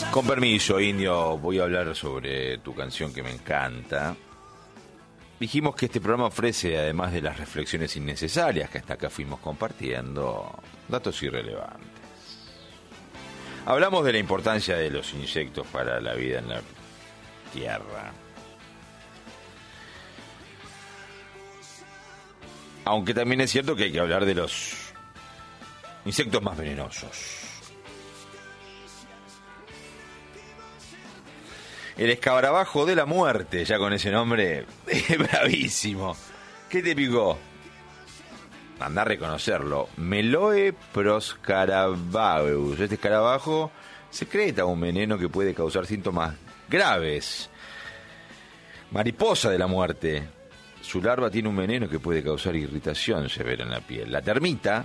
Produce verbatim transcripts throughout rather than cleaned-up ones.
Con permiso, Indio, voy a hablar sobre tu canción que me encanta. Dijimos que este programa ofrece, además de las reflexiones innecesarias que hasta acá fuimos compartiendo, datos irrelevantes. Hablamos de la importancia de los insectos para la vida en la Tierra. Aunque también es cierto que hay que hablar de los insectos más venenosos. El escarabajo de la muerte, ya con ese nombre, es bravísimo. ¿Qué te picó? Andá a reconocerlo. Meloe proscarabaeus. Este escarabajo secreta un veneno que puede causar síntomas graves. Mariposa de la muerte. Su larva tiene un veneno que puede causar irritación severa en la piel. La termita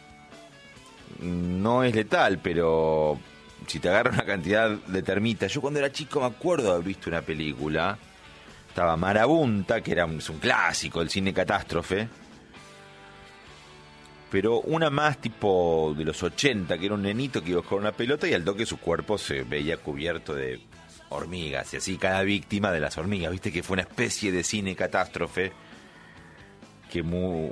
no es letal, pero si te agarra una cantidad de termitas... Yo cuando era chico me acuerdo de haber visto una película. Estaba Marabunta, que era un, es un clásico del cine catástrofe. Pero una más tipo de los ochenta, que era un nenito que iba con una pelota y al toque su cuerpo se veía cubierto de hormigas. Y así cada víctima de las hormigas. Viste que fue una especie de cine catástrofe que muy,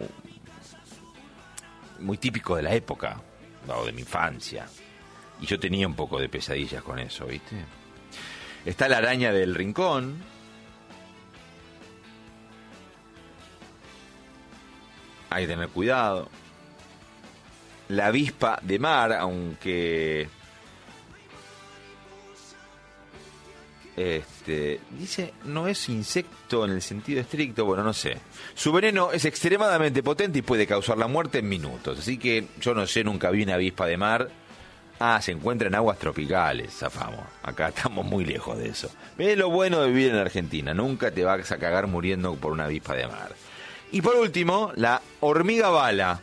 muy típico de la época, o de mi infancia. Y yo tenía un poco de pesadillas con eso, ¿viste? Está la araña del rincón. Hay que tener cuidado. La avispa de mar, aunque... Este, dice, no es insecto en el sentido estricto, bueno, no sé. Su veneno es extremadamente potente y puede causar la muerte en minutos. Así que yo no sé, nunca vi una avispa de mar. Ah, se encuentra en aguas tropicales, zafamos. Acá estamos muy lejos de eso. Es lo bueno de vivir en Argentina. Nunca te vas a cagar muriendo por una avispa de mar. Y por último, la hormiga bala.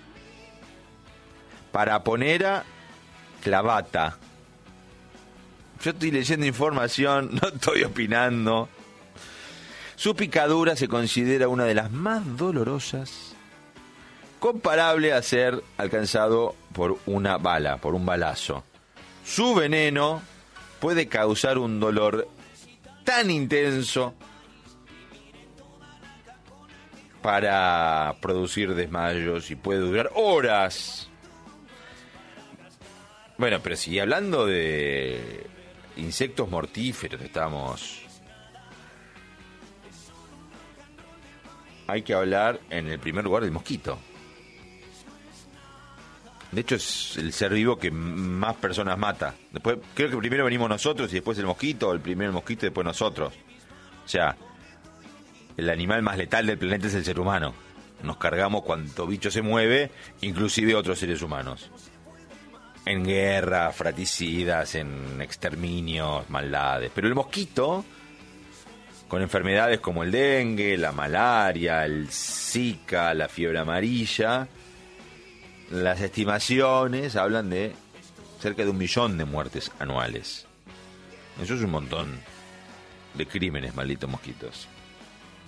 Paraponera clavata. Yo estoy leyendo información, no estoy opinando. Su picadura se considera una de las más dolorosas, comparable a ser alcanzado por una bala, por un balazo. Su veneno puede causar un dolor tan intenso para producir desmayos y puede durar horas. Bueno, pero si hablando de insectos mortíferos estamos, hay que hablar en el primer lugar del mosquito. De hecho es el ser vivo que más personas mata. Después creo que primero venimos nosotros y después el mosquito, o el primero el mosquito y después nosotros. O sea, el animal más letal del planeta es el ser humano. Nos cargamos cuanto bicho se mueve, inclusive otros seres humanos. En guerra, fratricidas, en exterminios, maldades. Pero el mosquito, con enfermedades como el dengue, la malaria, el zika, la fiebre amarilla, las estimaciones hablan de cerca de un millón de muertes anuales. Eso es un montón de crímenes, malditos mosquitos.